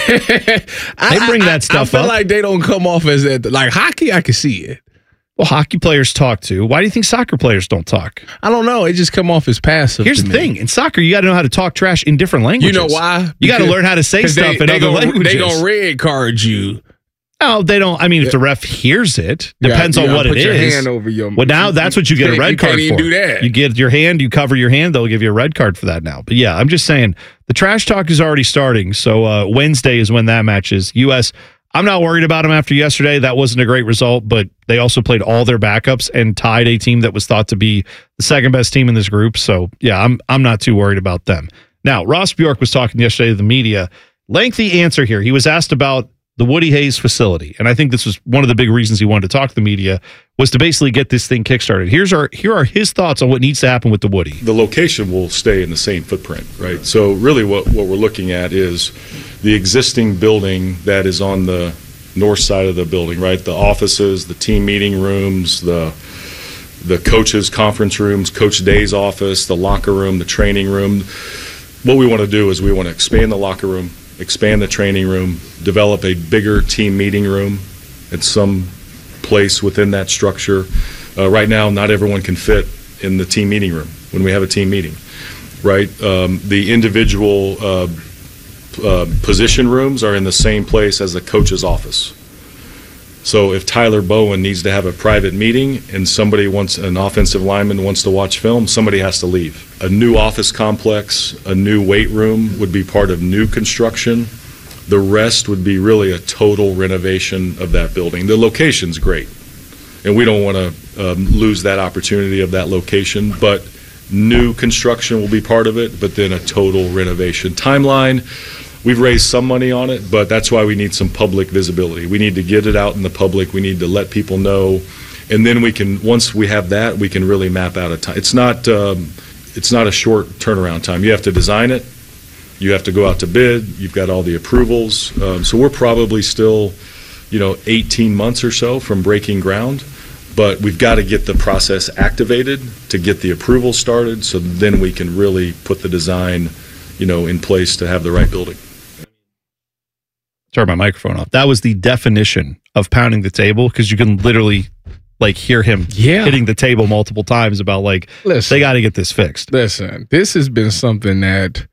They bring that stuff up. I feel up. like they don't come off as that. Like hockey, I can see it. Well, hockey players talk too. Why do you think soccer players don't talk? I don't know. It just come off as passive. Here's the thing. In soccer, you got to know how to talk trash in different languages. You know why? You got to learn how to say stuff in other languages. They going to red card you. No, they don't. I mean, if the ref hears it, depends on what it is. Put your hand over your. Well, now that's what you get a red card for. You can't even do that. You get your hand, you cover your hand, they'll give you a red card for that now. But yeah, I'm just saying the trash talk is already starting. So Wednesday is when that match is. U.S. I'm not worried about them after yesterday. That wasn't a great result, but they also played all their backups and tied a team that was thought to be the second best team in this group. So yeah, I'm not too worried about them. Now, Ross Bjork was talking yesterday to the media. Lengthy answer here. He was asked about the Woody Hayes facility. And I think this was one of the big reasons he wanted to talk to the media, was to basically get this thing kickstarted. Here are his thoughts on what needs to happen with the Woody. The location will stay in the same footprint, right? So really what we're looking at is the existing building that is on the north side of the building, right? The offices, the team meeting rooms, the coaches' conference rooms, Coach Day's office, the locker room, the training room. What we want to do is we want to expand the locker room, expand the training room, develop a bigger team meeting room at some place within that structure. Right now, not everyone can fit in the team meeting room when we have a team meeting, right? The individual position rooms are in the same place as the coach's office. So if Tyler Bowen needs to have a private meeting and an offensive lineman wants to watch film, somebody has to leave. A new office complex, a new weight room would be part of new construction. The rest would be really a total renovation of that building. The location's great, and we don't want to lose that opportunity of that location, but new construction will be part of it, but then a total renovation. Timeline, we've raised some money on it, but that's why we need some public visibility. We need to get it out in the public. We need to let people know, and then we can, once we have that, we can really map out a time. It's not a short turnaround time. You have to design it. You have to go out to bid. You've got all the approvals. So we're probably still, 18 months or so from breaking ground, but we've got to get the process activated to get the approval started, so then we can really put the design, in place to have the right building. Turn my microphone off. That was the definition of pounding the table, because you can literally hear him hitting the table multiple times about they got to get this fixed. Listen, this has been something that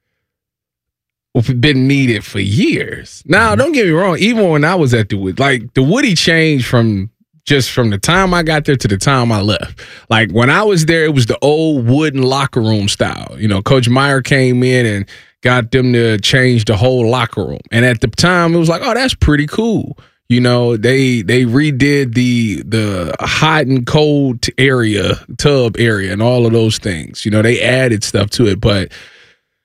been needed for years. Now, don't get me wrong. Even when I was at the Woody, the Woody changed from the time I got there to the time I left. Like when I was there, it was the old wooden locker room style. Coach Meyer came in and got them to change the whole locker room. And at the time, it was like, oh, that's pretty cool. They redid the hot and cold tub area and all of those things. They added stuff to it, but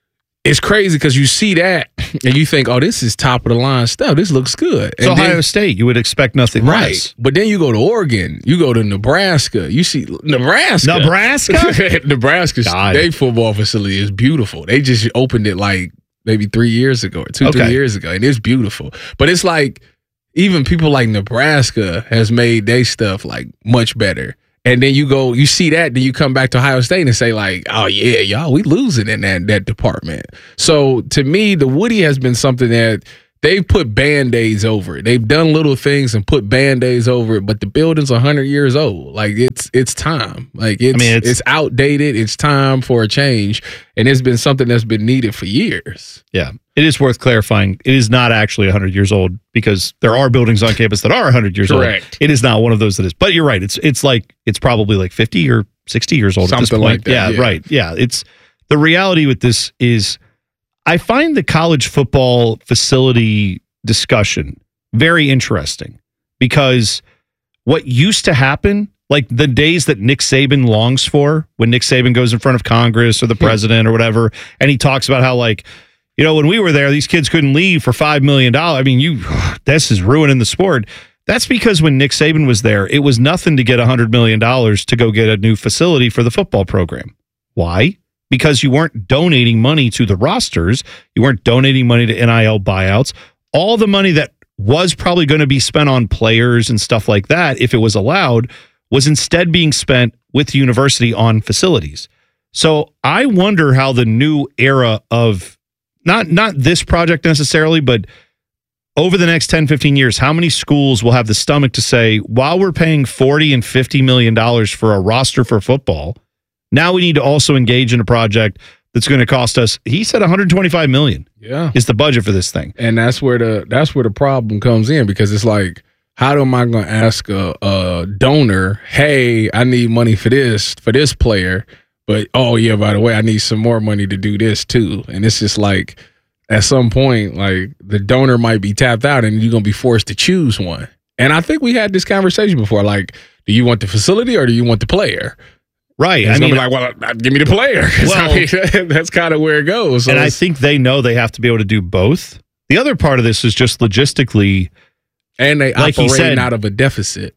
It's crazy because you see that and you think, oh, this is top of the line stuff. This looks good. It's Ohio State. You would expect nothing less. But then you go to Oregon. You go to Nebraska. You see Nebraska. Nebraska's their football facility is beautiful. They just opened it like maybe 3 years ago or 3 years ago. And it's beautiful. But it's like even people like Nebraska has made their stuff like much better. And then you see that, then you come back to Ohio State and say like, oh yeah, y'all, we losing in that department. So to me, the Woody has been something that they've put Band-Aids over it. They've done little things and put Band-Aids over it, but the building's 100 years old. Like it's time. Like it's outdated. It's time for a change. And it's been something that's been needed for years. Yeah. It is worth clarifying. It is not actually 100 years old because there are buildings on campus that are 100 years old. It is not one of those that is. But you're right. It's probably like 50 or 60 years old something at this point. Like that. Yeah, right. Yeah. It's the reality with this is I find the college football facility discussion very interesting because what used to happen, like the days that Nick Saban longs for, when Nick Saban goes in front of Congress or the president or whatever, and he talks about how like, you know, when we were there, these kids couldn't leave for $5 million. I mean, this is ruining the sport. That's because when Nick Saban was there, it was nothing to get $100 million to go get a new facility for the football program. Why? Because you weren't donating money to the rosters. You weren't donating money to NIL buyouts. All the money that was probably going to be spent on players and stuff like that, if it was allowed, was instead being spent with the university on facilities. So I wonder how the new era of not this project necessarily, but over the next 10, 15 years, how many schools will have the stomach to say, while we're paying $40 and $50 million for a roster for football, now we need to also engage in a project that's going to cost us, he said $125 million is the budget for this thing. And that's where the problem comes in because it's like, how am I going to ask a donor, hey, I need money for this player, but, oh, yeah, by the way, I need some more money to do this, too. And it's just like, at some point, like, the donor might be tapped out and you're going to be forced to choose one. And I think we had this conversation before. Like, do you want the facility or do you want the player? Right. I mean, like, well, give me the player. Well, I mean, that's kind of where it goes. So and I think they know they have to be able to do both. The other part of this is just logistically. And they like operating out of a deficit.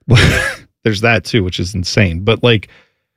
There's that, too, which is insane. But, like,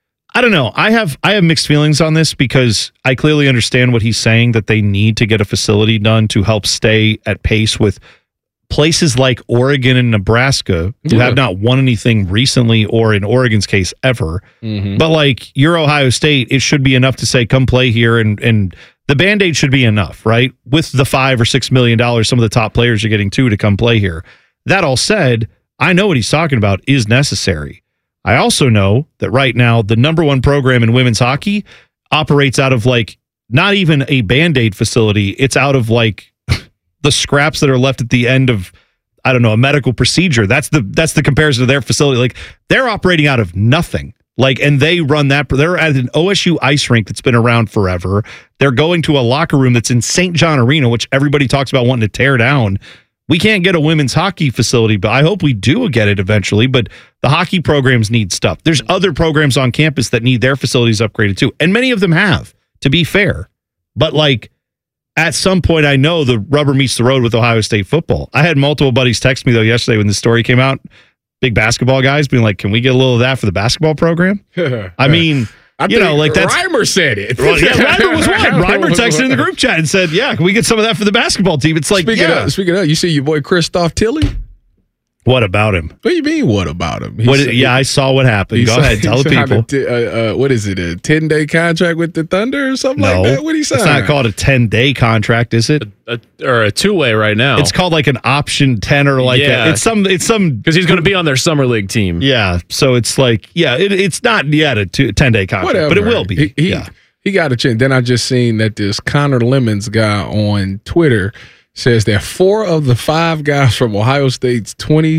I don't know. I have mixed feelings on this because I clearly understand what he's saying, that they need to get a facility done to help stay at pace with places like Oregon and Nebraska who have not won anything recently or in Oregon's case ever. Mm-hmm. But like you're Ohio State, it should be enough to say, come play here. And the Band-Aid should be enough, right? With the $5 or $6 million, some of the top players are getting to come play here. That all said, I know what he's talking about is necessary. I also know that right now, the number one program in women's hockey operates out of like not even a Band-Aid facility. It's out of like the scraps that are left at the end of, I don't know, a medical procedure. That's the comparison to their facility. Like they're operating out of nothing. Like, and they run that. They're at an OSU ice rink that's been around forever. They're going to a locker room that's in St. John Arena, which everybody talks about wanting to tear down. We can't get a women's hockey facility, but I hope we do get it eventually. But the hockey programs need stuff. There's other programs on campus that need their facilities upgraded too. And many of them have, to be fair. But like at some point, I know the rubber meets the road with Ohio State football. I had multiple buddies text me though yesterday when the story came out, big basketball guys being like, can we get a little of that for the basketball program? I mean, like that's Reimer said it. Well, yeah, Reimer was one. Reimer texted in the group chat and said, "Yeah, can we get some of that for the basketball team?" It's like, speaking of, you see your boy Christoph Tilly. What about him? What do you mean? What about him? I saw what happened. Go ahead, tell the people. What is it? A 10-day contract with the Thunder or something like that? What did he say? It's not called a 10-day contract, is it? Or a two-way right now. It's called like an option 10 or like it's some because he's going to be on their summer league team. Yeah, so it's like it's not yet a 10-day contract, whatever. But it will be. He got a chance. Then I just seen that this Connor Lemons guy on Twitter says that 4 of the 5 guys from Ohio State's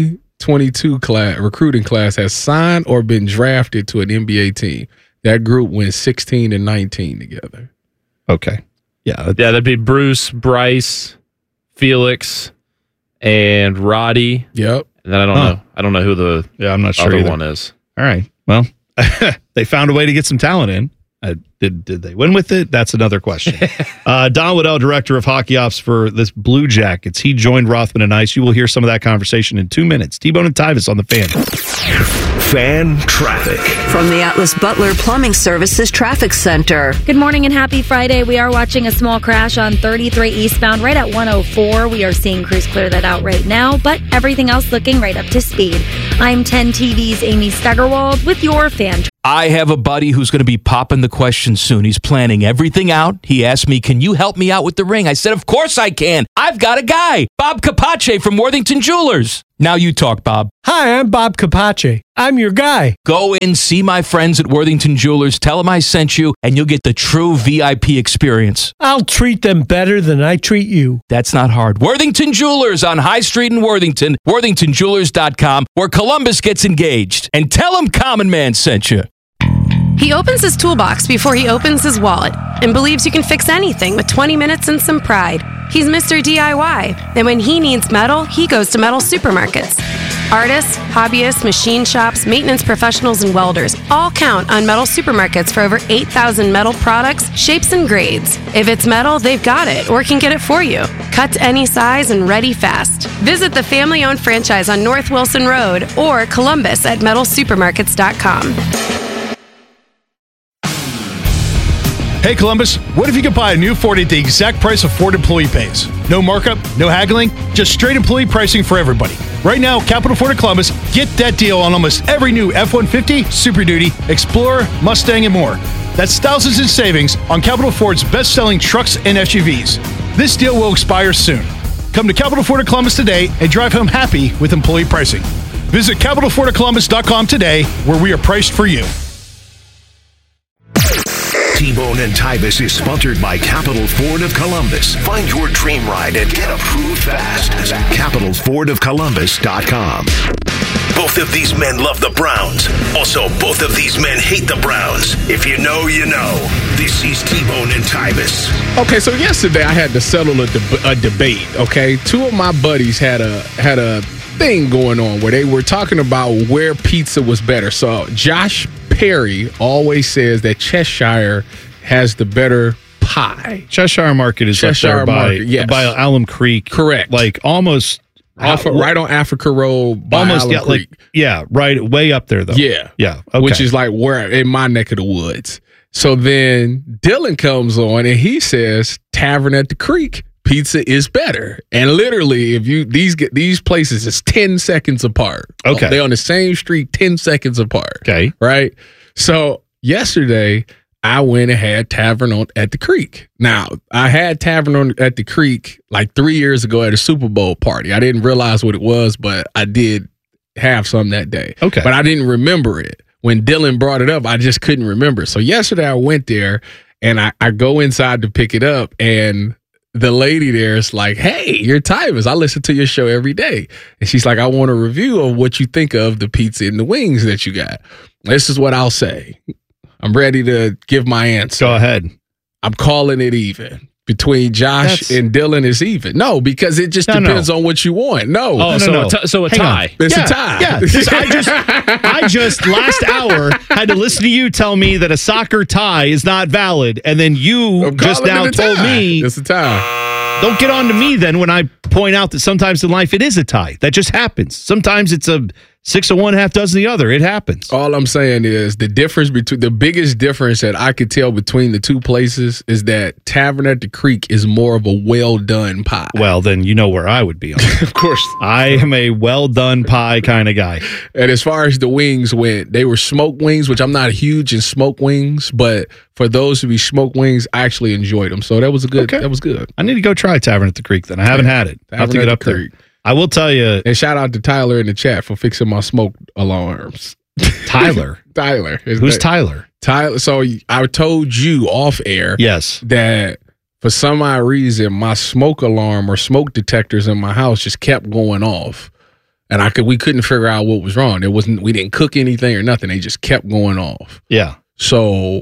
2022 recruiting class has signed or been drafted to an NBA team. That group went 16-19 together. Okay. Yeah, that'd be Bruce, Bryce, Felix, and Roddy. Yep. And then I don't know. I don't know who the I'm not sure other either. one is. All right. Well, they found a way to get some talent in. Did they win with it? That's another question. Don Waddell, director of hockey ops for this Blue Jackets. He joined Rothman and Ice. You will hear some of that conversation in 2 minutes. T-Bone and Tyvis on the Fan. Fan traffic. From the Atlas Butler Plumbing Services Traffic Center. Good morning and happy Friday. We are watching a small crash on 33 eastbound right at 104. We are seeing crews clear that out right now, but everything else looking right up to speed. I'm 10 TV's Amy Steigerwald with your Fan. I have a buddy who's going to be popping the question soon. He's planning everything out. He asked me, can you help me out with the ring? I said, of course I can. I've got a guy, Bob Capace from Worthington Jewelers. Now you talk, Bob. Hi, I'm Bob Capace. I'm your guy. Go in, see my friends at Worthington Jewelers, tell them I sent you, and you'll get the true VIP experience. I'll treat them better than I treat you. That's not hard. Worthington Jewelers on High Street in Worthington, worthingtonjewelers.com, where Columbus gets engaged. And tell them Common Man sent you. He opens his toolbox before he opens his wallet and believes you can fix anything with 20 minutes and some pride. He's Mr. DIY, and when he needs metal, he goes to Metal Supermarkets. Artists, hobbyists, machine shops, maintenance professionals, and welders all count on Metal Supermarkets for over 8,000 metal products, shapes, and grades. If it's metal, they've got it or can get it for you. Cut to any size and ready fast. Visit the family-owned franchise on North Wilson Road or Columbus at metalsupermarkets.com. Hey Columbus, what if you could buy a new Ford at the exact price a Ford employee pays? No markup, no haggling, just straight employee pricing for everybody. Right now, Capital Ford of Columbus, get that deal on almost every new F-150, Super Duty, Explorer, Mustang, and more. That's thousands in savings on Capital Ford's best-selling trucks and SUVs. This deal will expire soon. Come to Capital Ford of Columbus today and drive home happy with employee pricing. Visit CapitalFordofColumbus.com today, where we are priced for you. T-Bone and Tyvis is sponsored by Capital Ford of Columbus. Find your dream ride and get approved fast at CapitalFordofColumbus.com. Both of these men love the Browns. Also, both of these men hate the Browns. If you know, you know. This is T-Bone and Tyvis. Okay, so yesterday I had to settle a debate, okay? Two of my buddies had a thing going on where they were talking about where pizza was better. So Josh Perry always says that Cheshire has the better pie. Cheshire Market is up there by Alum Creek. Correct. Like almost right on Africa Road by almost Alum Creek. Right way up there though. Yeah. Okay. Which is like where in my neck of the woods. So then Dylan comes on and he says Tavern at the Creek pizza is better. And literally, if you these places is 10 seconds apart. Okay. They're on the same street 10 seconds apart. Okay. Right? So yesterday, I went and had Tavern at the Creek. Now, I had Tavern at the Creek like 3 years ago at a Super Bowl party. I didn't realize what it was, but I did have some that day. Okay. But I didn't remember it. When Dylan brought it up, I just couldn't remember. So yesterday I went there and I go inside to pick it up, and the lady there is like, hey, you're Tyvis. I listen to your show every day. And she's like, I want a review of what you think of the pizza and the wings that you got. This is what I'll say. I'm ready to give my answer. Go ahead. I'm calling it even. Between Josh and Dylan is even. No, because it just depends on what you want. No. Oh, so a tie. It's a tie. Yeah. I just last hour had to listen to you tell me that a soccer tie is not valid, and then you just now told me it's a tie. Don't get on to me then when I point out that sometimes in life it is a tie. That just happens. Sometimes it's a 6 of one, half dozen the other. It happens. All I'm saying is the biggest difference that I could tell between the two places is that Tavern at the Creek is more of a well done pie. Well, then you know where I would be on. Of course. I am a well done pie kind of guy. And as far as the wings went, they were smoked wings, which I'm not huge in smoked wings, but for those who be smoked wings, I actually enjoyed them. So that was that was good. I need to go try Tavern at the Creek then. I haven't had it. I'll have to get up there. I will tell you. And shout out to Tyler in the chat for fixing my smoke alarms. Tyler? Tyler. Who's Tyler? Tyler. So I told you off air that for some odd reason, my smoke alarm or smoke detectors in my house just kept going off. And we couldn't figure out what was wrong. We didn't cook anything or nothing. They just kept going off. Yeah. So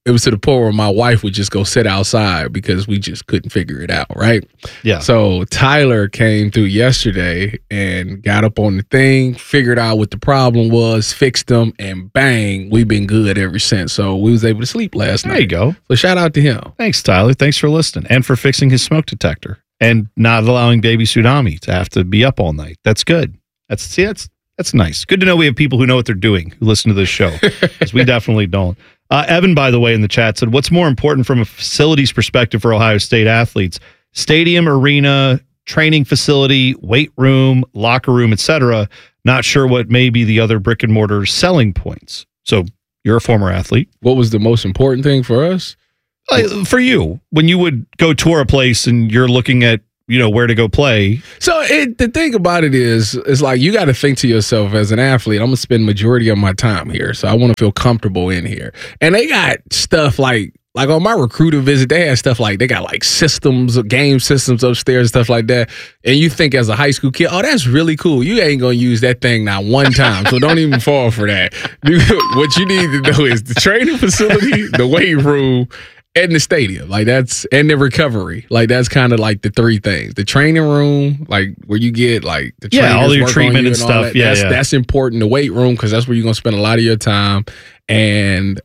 it was to the point where my wife would just go sit outside because we just couldn't figure it out, right? Yeah. So Tyler came through yesterday and got up on the thing, figured out what the problem was, fixed them, and bang, we've been good ever since. So we was able to sleep last night. There you go. So shout out to him. Thanks, Tyler. Thanks for listening and for fixing his smoke detector and not allowing baby Tsunami to have to be up all night. That's good. That's nice. Good to know we have people who know what they're doing who listen to this show, because we definitely don't. Evan, by the way, in the chat said, what's more important from a facilities perspective for Ohio State athletes? Stadium, arena, training facility, weight room, locker room, etc. Not sure what may be the other brick and mortar selling points. So you're a former athlete. What was the most important thing for us? For you, when you would go tour a place and you're looking at, where to go play. So the thing about it is like you got to think to yourself as an athlete, I'm going to spend majority of my time here. So I want to feel comfortable in here. And they got stuff like on my recruiter visit, they had stuff like they got like systems, game systems upstairs and stuff like that. And you think as a high school kid, oh, that's really cool. You ain't going to use that thing not one time. So don't even fall for that. What you need to know is the training facility, the weight room, and the stadium, and the recovery. That's kind of like the three things. The training room, where you get the trainers all your work treatment on you and stuff. That's important. The weight room, because that's where you're gonna spend a lot of your time. And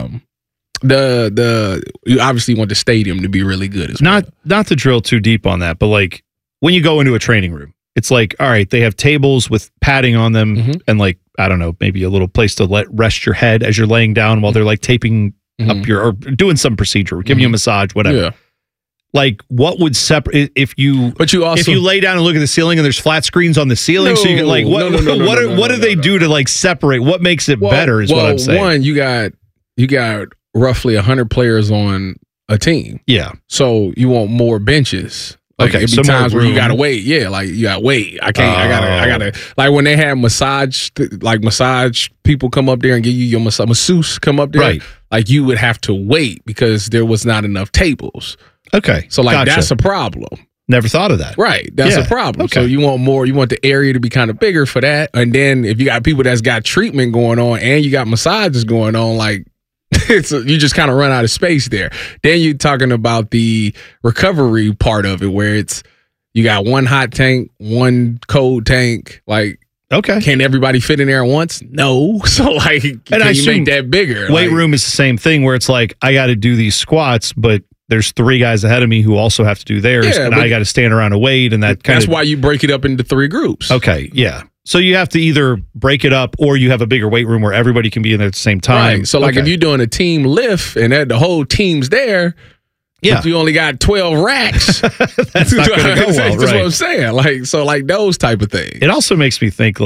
you obviously want the stadium to be really good as well. Not to drill too deep on that, but when you go into a training room, it's all right, they have tables with padding on them and I don't know, maybe a little place to rest your head as you're laying down while they're taping up or doing some procedure, giving you a massage, whatever. Yeah. What would separate if you lay down and look at the ceiling and there's flat screens on the ceiling, so you can what do they do to separate? What makes it better is what I'm saying. One, you got roughly 100 players on a team. Yeah. So you want more benches. Okay, it'd be times where you gotta wait. Yeah, you gotta wait. I gotta when they have massage people come up there and give you your masseuse come up there. Right. You would have to wait because there was not enough tables. Okay. So that's a problem. Never thought of that. Right. That's a problem. Okay. So you want more, you want the area to be kind of bigger for that. And then if you got people that's got treatment going on and you got massages going on, you just kind of run out of space there. Then you're talking about the recovery part of it, where you got one hot tank, one cold tank. Okay, can everybody fit in there at once? No. So can you make that bigger? Weight room is the same thing, where it's I got to do these squats, but there's 3 guys ahead of me who also have to do theirs, and I got to stand around and wait, and that's why you break it up into 3 groups. Okay, yeah. So you have to either break it up or you have a bigger weight room where everybody can be in there at the same time. Right. So if you're doing a team lift and the whole team's there, but you only got 12 racks, that's not going to go well. That's what I'm saying. Those type of things. It also makes me think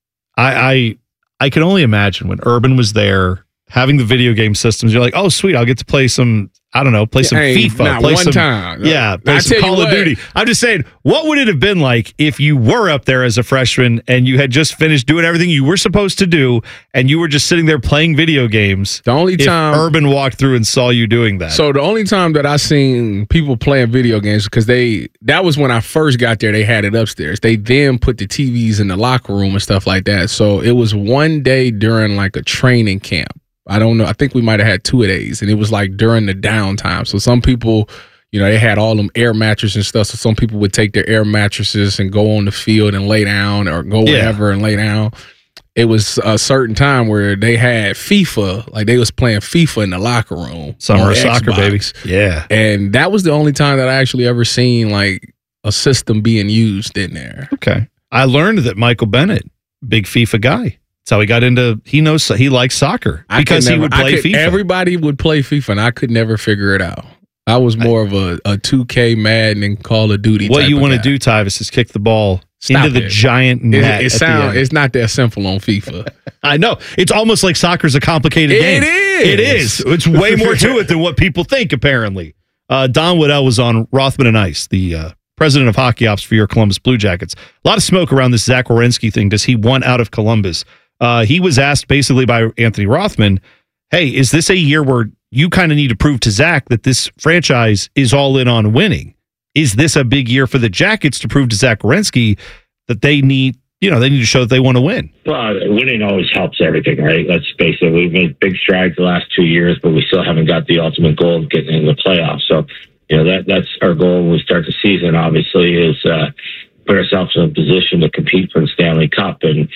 I can only imagine when Urban was there having the video game systems. You're oh sweet, I'll get to play some. I don't know, play some FIFA. Not play one some, time. Yeah, play some Call of Duty. I'm just saying, what would it have been like if you were up there as a freshman and you had just finished doing everything you were supposed to do and you were just sitting there playing video games? The only time Urban walked through and saw you doing that. So the only time that I seen people playing video games, because that was when I first got there, they had it upstairs. They then put the TVs in the locker room and stuff like that. So it was one day during a training camp. I don't know. I think we might have had 2 of these, and it was during the downtime. So some people, they had all them air mattresses and stuff. So some people would take their air mattresses and go on the field and lay down, or go wherever and lay down. It was a certain time where they had FIFA, they was playing FIFA in the locker room. Summer soccer, baby. Yeah. And that was the only time that I actually ever seen a system being used in there. Okay. I learned that Michael Bennett, big FIFA guy. That's how he got into. He likes soccer because he would play FIFA. Everybody would play FIFA, and I could never figure it out. I was more of a 2K Madden and Call of Duty. What you want to do, Tyvis, is kick the ball into the giant net. It's not that simple on FIFA. I know. It's almost like soccer's a complicated game. It is. It's way more to it than what people think, apparently. Don Waddell was on Rothman and Ice, the president of hockey ops for your Columbus Blue Jackets. A lot of smoke around this Zach Werenski thing. Does he want out of Columbus? He was asked basically by Anthony Rothman, hey, is this a year where you kind of need to prove to Zach that this franchise is all in on winning? Is this a big year for the Jackets to prove to Zach Werenski that they need they need to show that they want to win. Well, winning always helps everything, right? Let's face it. We've made big strides the last 2 years, but we still haven't got the ultimate goal of getting into the playoffs. So, that's our goal when we start the season, obviously, is put ourselves in a position to compete for the Stanley Cup. And,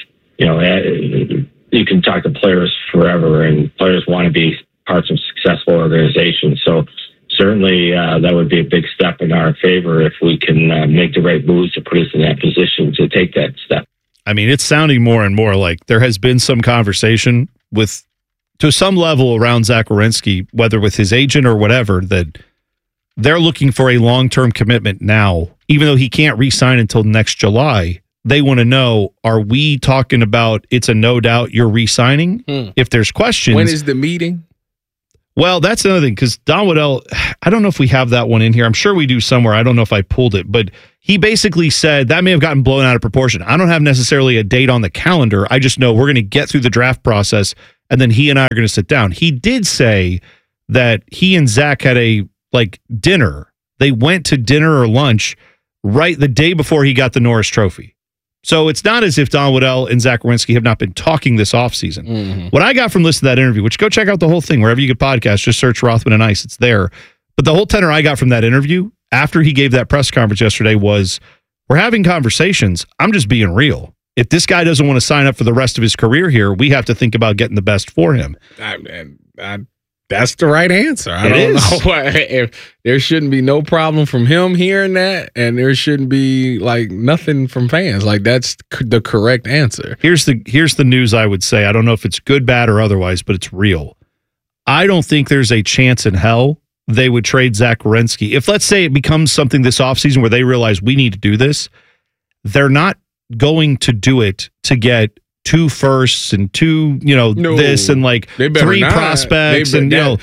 you can talk to players forever, and players want to be parts of successful organizations. So certainly that would be a big step in our favor if we can make the right moves to put us in that position to take that step. I mean, it's sounding more and more like there has been some conversation to some level around Zach Werenski, whether with his agent or whatever, that they're looking for a long-term commitment now, even though he can't re-sign until next July. They want to know, are we talking about it's a no doubt you're re-signing? If there's questions. When is the meeting? Well, that's another thing, because Don Waddell, I don't know if we have that one in here. I'm sure we do somewhere. I don't know if I pulled it, but he basically said that may have gotten blown out of proportion. I don't have necessarily a date on the calendar. I just know we're going to get through the draft process, and then he and I are going to sit down. He did say that he and Zach had a dinner. They went to dinner or lunch right the day before he got the Norris Trophy. So it's not as if Don Waddell and Zach Werenski have not been talking this offseason. Mm-hmm. What I got from listening to that interview, which go check out the whole thing wherever you get podcasts, just search Rothman and Ice, it's there. But the whole tenor I got from that interview after he gave that press conference yesterday was, we're having conversations. I'm just being real. If this guy doesn't want to sign up for the rest of his career here, we have to think about getting the best for him. That's the right answer. I don't know why. If there shouldn't be no problem from him hearing that, and there shouldn't be nothing from fans. That's the correct answer. Here's the news I would say. I don't know if it's good, bad, or otherwise, but it's real. I don't think there's a chance in hell they would trade Zach Werenski. If, let's say, it becomes something this offseason where they realize we need to do this, they're not going to do it to get 2 firsts and 2, this and 3 prospects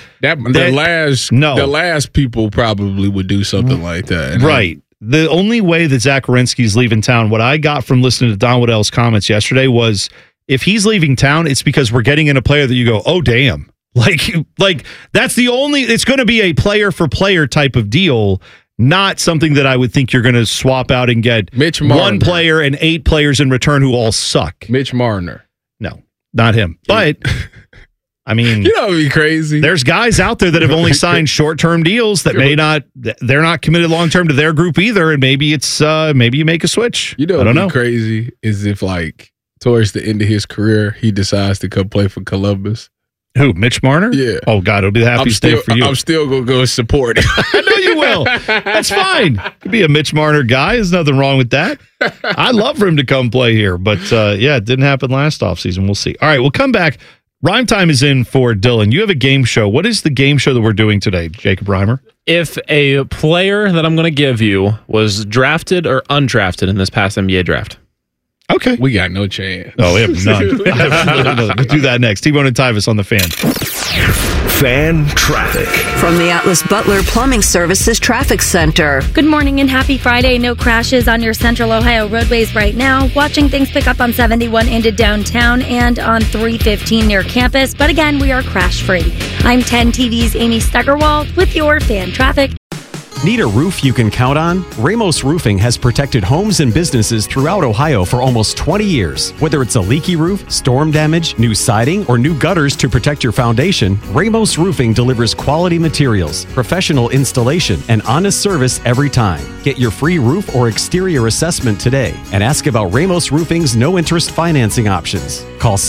the last people probably would do something like that. Right. The only way that Zach Werenski's leaving town, what I got from listening to Don Waddell's comments yesterday was, if he's leaving town, it's because we're getting in a player that you go, oh damn. That's the only, it's going to be a player for player type of deal. Not something that I would think you're going to swap out and get Mitch Marner. 1 player and 8 players in return who all suck. Mitch Marner. No, not him. But, I mean... it'd be crazy. There's guys out there that have only signed short-term deals that they're not committed long-term to their group either, and maybe it's, maybe you make a switch. I don't know. Crazy is if, towards the end of his career, he decides to come play for Columbus. Who, Mitch Marner? Yeah. Oh, God, it'll be the happiest day for you. I'm still going to go support it. I know you will. That's fine. Could be a Mitch Marner guy. There's nothing wrong with that. I'd love for him to come play here. But, it didn't happen last offseason. We'll see. All right, we'll come back. Rhyme time is in for Dylan. You have a game show. What is the game show that we're doing today, Jacob Reimer? If a player that I'm going to give you was drafted or undrafted in this past NBA draft. Okay. We got no chance. Oh, we have none. We'll do that next. T-Bone and Tyvis on the Fan. Fan traffic. From the Atlas Butler Plumbing Services Traffic Center. Good morning and happy Friday. No crashes on your Central Ohio roadways right now. Watching things pick up on 71 into downtown and on 315 near campus. But again, we are crash free. I'm 10 TV's Amy Steckerwald with your Fan traffic. Need a roof you can count on? Ramos Roofing has protected homes and businesses throughout Ohio for almost 20 years. Whether it's a leaky roof, storm damage, new siding, or new gutters to protect your foundation, Ramos Roofing delivers quality materials, professional installation, and honest service every time. Get your free roof or exterior assessment today and ask about Ramos Roofing's no-interest financing options. Call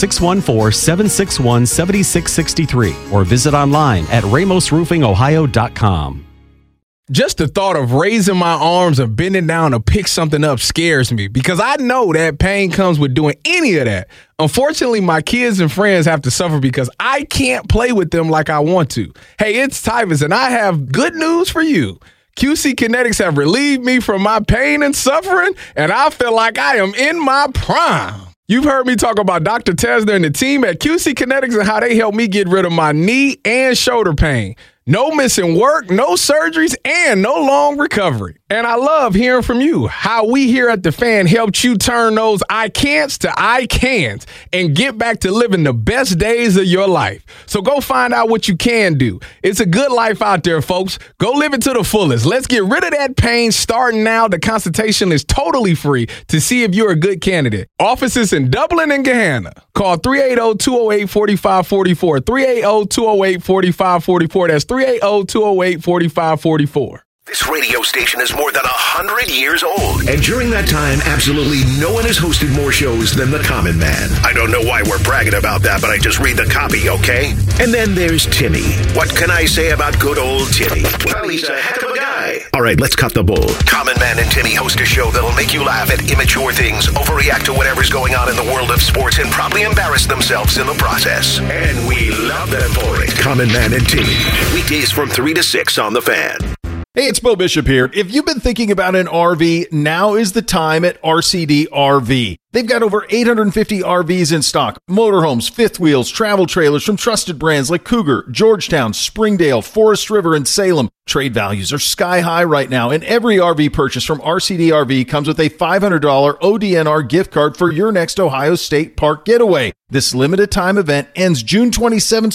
614-761-7663 or visit online at ramosroofingohio.com. Just the thought of raising my arms or bending down to pick something up scares me because I know that pain comes with doing any of that. Unfortunately, my kids and friends have to suffer because I can't play with them like I want to. Hey, it's Tyvis, and I have good news for you. QC Kinetics have relieved me from my pain and suffering, and I feel like I am in my prime. You've heard me talk about Dr. Tesner and the team at QC Kinetics and how they helped me get rid of my knee and shoulder pain. No missing work, no surgeries, and no long recovery. And I love hearing from you. How we here at The Fan helped you turn those I can'ts to I can'ts and get back to living the best days of your life. So go find out what you can do. It's a good life out there, folks. Go live it to the fullest. Let's get rid of that pain starting now. The consultation is totally free to see if you're a good candidate. Offices in Dublin and Gahanna. Call 380-208-4544. 380-208-4544. That's 380-208-4544. This radio station is more than 100 years old. And during that time, absolutely no one has hosted more shows than The Common Man. I don't know why we're bragging about that, but I just read the copy, okay? And then there's Timmy. What can I say about good old Timmy? Well, he's a heck of a guy. All right, let's cut the bull. Common Man and Timmy host a show that'll make you laugh at immature things, overreact to whatever's going on in the world of sports, and probably embarrass themselves in the process. And we love them for it. Common Man and Timmy. Weekdays from 3 to 6 on The Fan. Hey, it's Bo Bishop here. If you've been thinking about an RV, now is the time at RCD RV. They've got over 850 RVs in stock, motorhomes, fifth wheels, travel trailers from trusted brands like Cougar, Georgetown, Springdale, Forest River, and Salem. Trade values are sky high right now, and every RV purchase from RCD RV comes with a $500 ODNR gift card for your next Ohio State Park getaway. This limited time event ends June 27th,